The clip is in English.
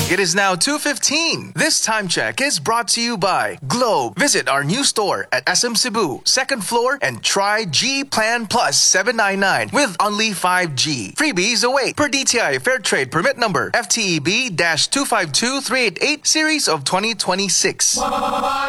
It is now 2:15. This time check is brought to you by Globe. Visit our new store at SM Cebu, second floor, and try G Plan Plus 799 with only 5G. Freebies await per DTI Fair Trade Permit Number FTEB-252388 Series of 2026.